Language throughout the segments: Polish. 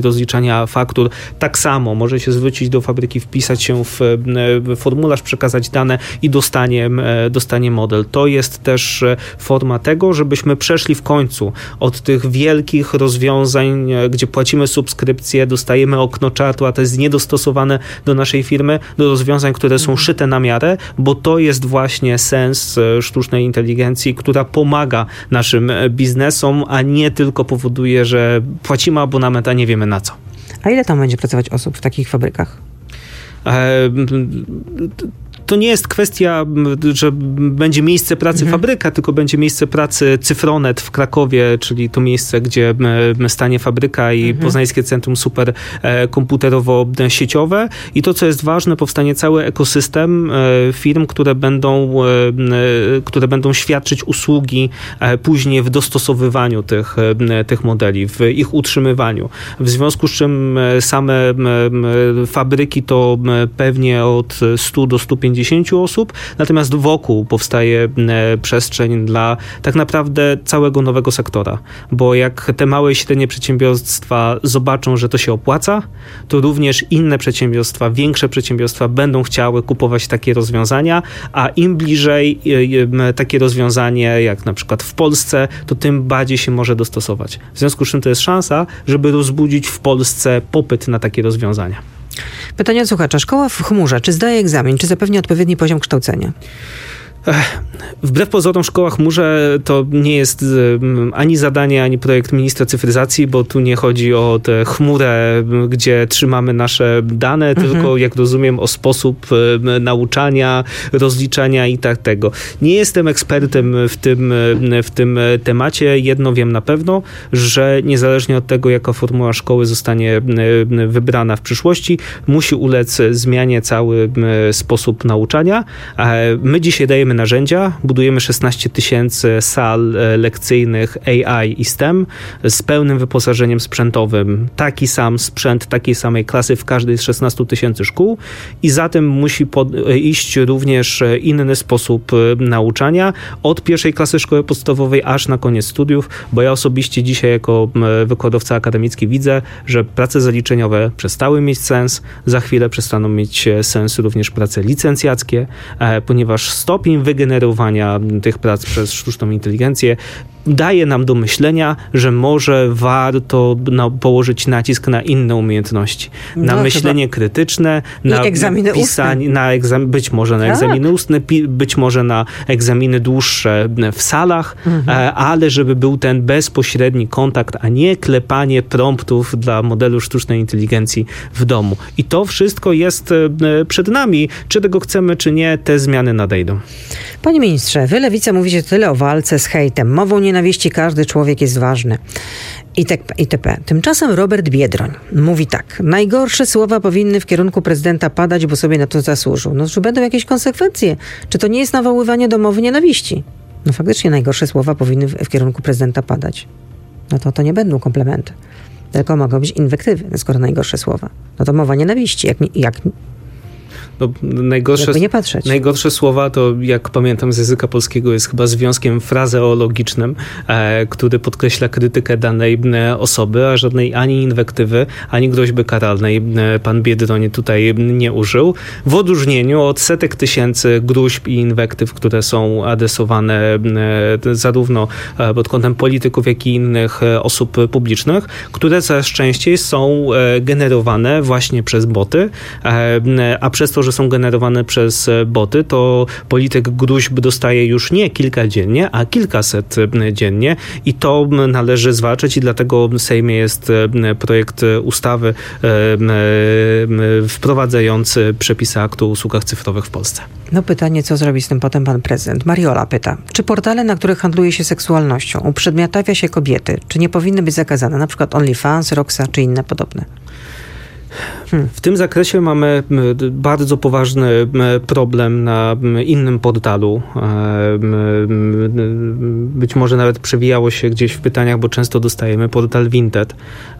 rozliczania faktur. Tak samo może się zwrócić do fabryki, wpisać się w formularz, przekazać dane i dostanie model. To jest też forma tego, żebyśmy przeszli w końcu od tych wielkich rozwiązań, gdzie płacimy subskrypcję, dostajemy okno czatu, a to jest niedostosowane do naszej firmy, do rozwiązań, które są szyte na miarę, bo to jest właśnie sens sztucznej inteligencji, która pomaga naszym biznesom, a nie tylko powoduje, że płacimy abonament, a nie wiemy na co. A ile tam będzie pracować osób w takich fabrykach? To nie jest kwestia, że będzie miejsce pracy fabryka, tylko będzie miejsce pracy Cyfronet w Krakowie, czyli to miejsce, gdzie stanie fabryka i Poznańskie Centrum Superkomputerowo-Sieciowe. I to, co jest ważne, powstanie cały ekosystem firm, które będą świadczyć usługi później w dostosowywaniu tych modeli, w ich utrzymywaniu. W związku z czym same fabryki to pewnie od 100 do 150 osób, natomiast wokół powstaje przestrzeń dla tak naprawdę całego nowego sektora, bo jak te małe i średnie przedsiębiorstwa zobaczą, że to się opłaca, to również inne przedsiębiorstwa, większe przedsiębiorstwa będą chciały kupować takie rozwiązania, a im bliżej takie rozwiązanie, jak na przykład w Polsce, to tym bardziej się może dostosować. W związku z czym to jest szansa, żeby rozbudzić w Polsce popyt na takie rozwiązania. Pytanie od słuchacza. Szkoła w chmurze, czy zdaje egzamin, czy zapewnia odpowiedni poziom kształcenia? Wbrew pozorom szkoła w chmurze to nie jest ani zadanie, ani projekt ministra cyfryzacji, bo tu nie chodzi o tę chmurę, gdzie trzymamy nasze dane, tylko jak rozumiem o sposób nauczania, rozliczania i tak tego. Nie jestem ekspertem w tym temacie. Jedno wiem na pewno, że niezależnie od tego, jaka formuła szkoły zostanie wybrana w przyszłości, musi ulec zmianie cały sposób nauczania. My dzisiaj dajemy narzędzia, budujemy 16 000 sal lekcyjnych AI i STEM z pełnym wyposażeniem sprzętowym. Taki sam sprzęt, takiej samej klasy w każdej z 16 000 szkół i za tym musi iść również inny sposób nauczania od pierwszej klasy szkoły podstawowej aż na koniec studiów, bo ja osobiście dzisiaj jako wykładowca akademicki widzę, że prace zaliczeniowe przestały mieć sens, za chwilę przestaną mieć sens również prace licencjackie, ponieważ stopień wygenerowania tych prac przez sztuczną inteligencję daje nam do myślenia, że może warto położyć nacisk na inne umiejętności. Na myślenie krytyczne, na egzaminy pisanie, być może na egzaminy ustne, być może na egzaminy dłuższe w salach, ale żeby był ten bezpośredni kontakt, a nie klepanie promptów dla modelu sztucznej inteligencji w domu. I to wszystko jest przed nami. Czy tego chcemy, czy nie, te zmiany nadejdą. Panie ministrze, wy Lewica mówicie tyle o walce z hejtem, mową nienawiści każdy człowiek jest ważny. itp. Tymczasem Robert Biedroń mówi tak. Najgorsze słowa powinny w kierunku prezydenta padać, bo sobie na to zasłużył. No, czy będą jakieś konsekwencje? Czy to nie jest nawoływanie do mowy nienawiści? No faktycznie najgorsze słowa powinny w kierunku prezydenta padać. No to nie będą komplementy. Tylko mogą być inwektywy, skoro najgorsze słowa. No to mowa nienawiści. No, najgorsze słowa to, jak pamiętam z języka polskiego, jest chyba związkiem frazeologicznym, który podkreśla krytykę danej osoby, a żadnej ani inwektywy, ani groźby karalnej pan Biedroń tutaj nie użył. W odróżnieniu od setek tysięcy gruźb i inwektyw, które są adresowane zarówno pod kątem polityków, jak i innych osób publicznych, które coraz częściej są generowane właśnie przez boty, a przez to, że są generowane przez boty, to polityk gruźb dostaje już nie kilka dziennie, a kilkaset dziennie i to należy zwalczać i dlatego w Sejmie jest projekt ustawy wprowadzający przepisy aktu o usługach cyfrowych w Polsce. No pytanie, co zrobi z tym potem pan prezydent? Mariola pyta, czy portale, na których handluje się seksualnością, uprzedmiotawia się kobiety, czy nie powinny być zakazane? Na przykład OnlyFans, Roxa czy inne podobne? W tym zakresie mamy bardzo poważny problem na innym portalu. Być może nawet przewijało się gdzieś w pytaniach, bo często dostajemy portal Vinted,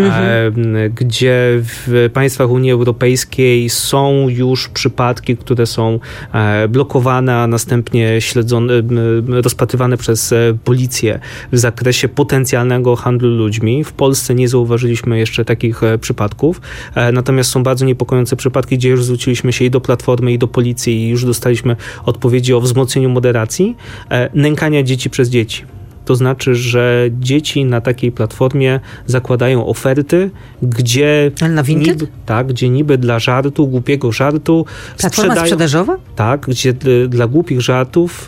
gdzie w państwach Unii Europejskiej są już przypadki, które są blokowane, a następnie rozpatrywane przez policję w zakresie potencjalnego handlu ludźmi. W Polsce nie zauważyliśmy jeszcze takich przypadków, natomiast są bardzo niepokojące przypadki, gdzie już zwróciliśmy się i do Platformy, i do policji i już dostaliśmy odpowiedzi o wzmocnieniu moderacji, nękania dzieci przez dzieci. To znaczy, że dzieci na takiej platformie zakładają oferty, gdzie... Ale na Vinted? Gdzie niby dla żartu, głupiego żartu... Platforma sprzedażowa? Tak, gdzie dla głupich żartów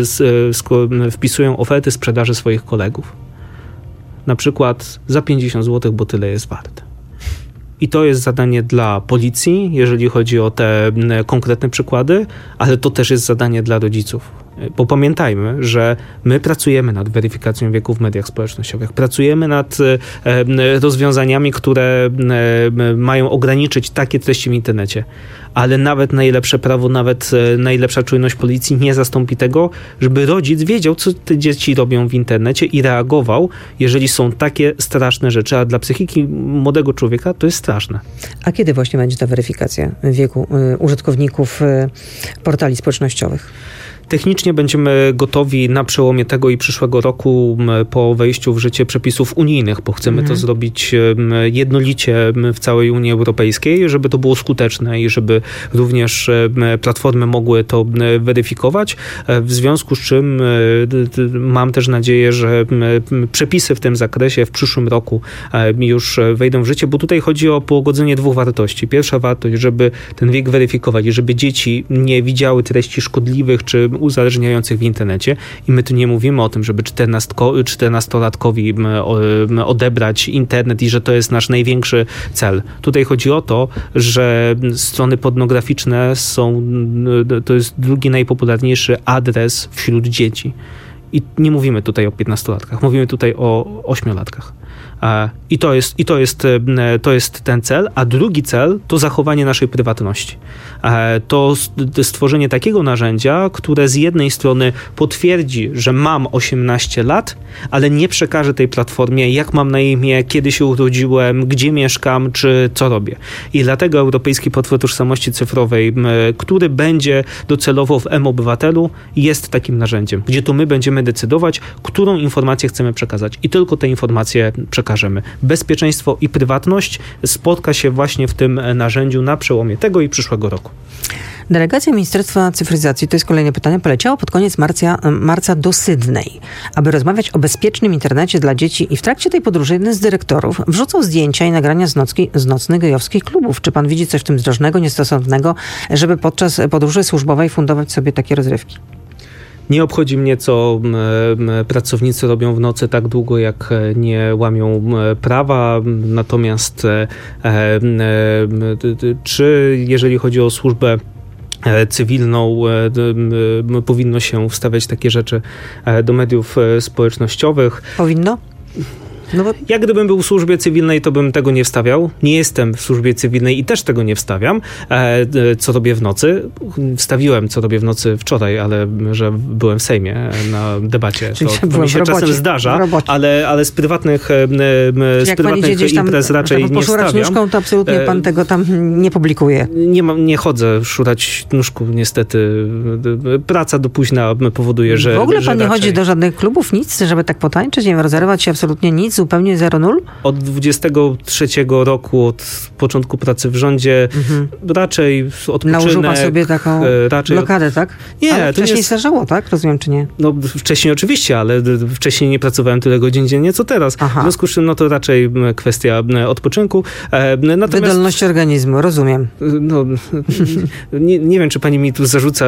wpisują oferty sprzedaży swoich kolegów. Na przykład za 50 zł, bo tyle jest warte. I to jest zadanie dla policji, jeżeli chodzi o te konkretne przykłady, ale to też jest zadanie dla rodziców. Bo pamiętajmy, że my pracujemy nad weryfikacją wieku w mediach społecznościowych. Pracujemy nad rozwiązaniami, które mają ograniczyć takie treści w internecie. Ale nawet najlepsze prawo, nawet najlepsza czujność policji nie zastąpi tego, żeby rodzic wiedział, co te dzieci robią w internecie i reagował, jeżeli są takie straszne rzeczy, a dla psychiki młodego człowieka to jest straszne. A kiedy właśnie będzie ta weryfikacja wieku użytkowników portali społecznościowych? Technicznie będziemy gotowi na przełomie tego i przyszłego roku po wejściu w życie przepisów unijnych, bo chcemy to zrobić jednolicie w całej Unii Europejskiej, żeby to było skuteczne i żeby również platformy mogły to weryfikować, w związku z czym mam też nadzieję, że przepisy w tym zakresie w przyszłym roku już wejdą w życie, bo tutaj chodzi o pogodzenie dwóch wartości. Pierwsza wartość, żeby ten wiek weryfikować i żeby dzieci nie widziały treści szkodliwych czy uzależniających w internecie i my tu nie mówimy o tym, żeby 14-latkowi odebrać internet i że to jest nasz największy cel. Tutaj chodzi o to, że strony pornograficzne to jest drugi najpopularniejszy adres wśród dzieci. I nie mówimy tutaj o 15-latkach, mówimy tutaj o 8-latkach. To jest ten cel, a drugi cel to zachowanie naszej prywatności. To stworzenie takiego narzędzia, które z jednej strony potwierdzi, że mam 18 lat, ale nie przekaże tej platformie, jak mam na imię, kiedy się urodziłem, gdzie mieszkam, czy co robię. I dlatego Europejski Portfel Tożsamości Cyfrowej, który będzie docelowo w mObywatelu, jest takim narzędziem, gdzie to my będziemy decydować, którą informację chcemy przekazać. I tylko te informacje przekażemy. Bezpieczeństwo i prywatność spotka się właśnie w tym narzędziu na przełomie tego i przyszłego roku. Delegacja Ministerstwa Cyfryzacji, to jest kolejne pytanie, poleciała pod koniec marca do Sydney, aby rozmawiać o bezpiecznym internecie dla dzieci i w trakcie tej podróży jeden z dyrektorów wrzucał zdjęcia i nagrania z nocnych gejowskich klubów. Czy pan widzi coś w tym zdrożnego, niestosownego, żeby podczas podróży służbowej fundować sobie takie rozrywki? Nie obchodzi mnie, co pracownicy robią w nocy tak długo, jak nie łamią prawa. Natomiast czy jeżeli chodzi o służbę cywilną, powinno się wstawiać takie rzeczy do mediów społecznościowych? Powinno? No bo... Jak gdybym był w służbie cywilnej, to bym tego nie wstawiał. Nie jestem w służbie cywilnej i też tego nie wstawiam. Co robię w nocy? Wstawiłem, co robię w nocy wczoraj, ale że byłem w Sejmie na debacie. To mi się czasem zdarza, ale z prywatnych imprez raczej nie wstawiam. Nóżką, to absolutnie pan tego tam nie publikuje. Nie chodzę szurać nóżką, niestety. Praca do późna powoduje, że... W ogóle pan nie raczej... chodzi do żadnych klubów, nic, żeby tak potańczyć, nie rozerwać się absolutnie nic, zupełnie 0-0? Od 23 roku, od początku pracy w rządzie, raczej odpoczynek. Nałożył pan sobie taką blokadę, tak? Nie. Ale wcześniej zdarzało, tak? Rozumiem, czy nie? No wcześniej oczywiście, ale wcześniej nie pracowałem tyle godzin dziennie, co teraz. Aha. W związku z czym, no to raczej kwestia odpoczynku. Natomiast, wydolność organizmu, rozumiem. No, nie wiem, czy pani mi tu zarzuca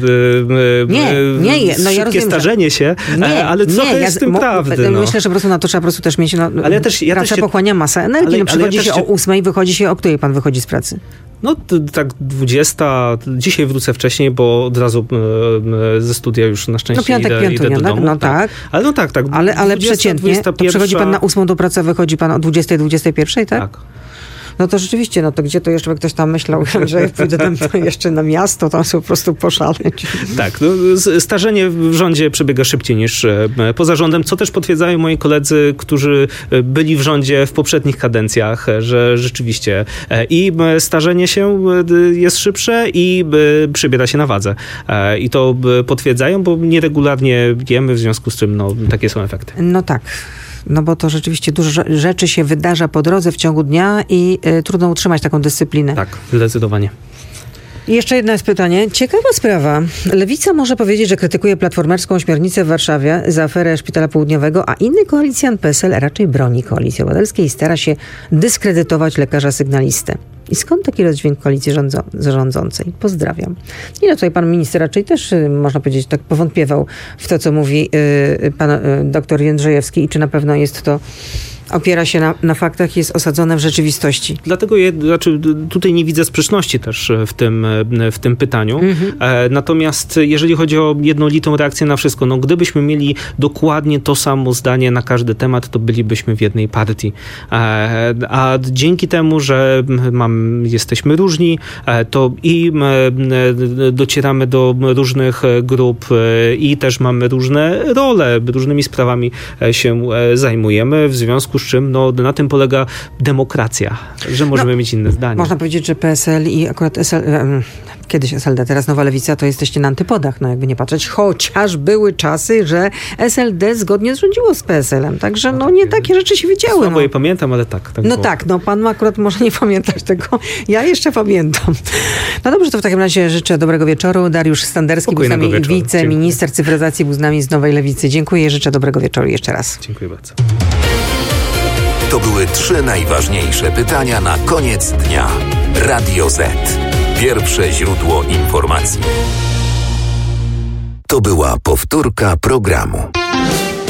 szybkie starzenie się, ale trochę jest w tym prawdy. Myślę, że po prostu na to trzeba po prostu też mieć, ale praca pochłania masę energii. Przychodzi się o 8:00, wychodzi się, o której pan wychodzi z pracy? No tak 20, dzisiaj wrócę wcześniej, bo od razu ze studia już na szczęście idę do domu. No tak. Ale no tak. Ale 20, przeciętnie, 21... to przychodzi pan na 8:00 do pracy, wychodzi pan o 20, 21, tak? Tak. No to rzeczywiście, no to gdzie to jeszcze ktoś tam myślał, że pójdę tam jeszcze na miasto, tam sobie po prostu poszaleć. Tak, no, starzenie w rządzie przebiega szybciej niż poza rządem, co też potwierdzają moi koledzy, którzy byli w rządzie w poprzednich kadencjach, że rzeczywiście i starzenie się jest szybsze i przybiera się na wadze. I to potwierdzają, bo nieregularnie jemy, w związku z czym takie są efekty. No tak. No bo to rzeczywiście dużo rzeczy się wydarza po drodze w ciągu dnia i trudno utrzymać taką dyscyplinę. Tak, zdecydowanie. I jeszcze jedno jest pytanie. Ciekawa sprawa. Lewica może powiedzieć, że krytykuje platformerską ośmiornicę w Warszawie za aferę Szpitala Południowego, a inny koalicjant PSL raczej broni Koalicji Obywatelskiej i stara się dyskredytować lekarza sygnalistę. I skąd taki rozdźwięk koalicji rządzącej? Pozdrawiam. I tutaj pan minister raczej też, można powiedzieć, tak powątpiewał w to, co mówi pan doktor Jędrzejewski i czy na pewno jest to opiera się na faktach, jest osadzone w rzeczywistości. Dlatego tutaj nie widzę sprzeczności też w tym pytaniu. Natomiast jeżeli chodzi o jednolitą reakcję na wszystko, gdybyśmy mieli dokładnie to samo zdanie na każdy temat, to bylibyśmy w jednej partii. A dzięki temu, że jesteśmy różni, to i docieramy do różnych grup i też mamy różne role, różnymi sprawami się zajmujemy, w związku z czym na tym polega demokracja, że możemy mieć inne zdanie. Można powiedzieć, że PSL i akurat kiedyś SLD, teraz Nowa Lewica, to jesteście na antypodach, jakby nie patrzeć, chociaż były czasy, że SLD zgodnie rządziło z PSL-em, także nie takie rzeczy się widziały. Słabo je pamiętam, ale tak. Pan akurat może nie pamiętać tego, ja jeszcze pamiętam. No dobrze, to w takim razie życzę dobrego wieczoru. Dariusz Standerski był z nami, wiceminister cyfryzacji, był z nami z Nowej Lewicy. Dziękuję, życzę dobrego wieczoru jeszcze raz. Dziękuję bardzo. To były 3 najważniejsze pytania na koniec dnia. Radio Z. Pierwsze źródło informacji. To była powtórka programu.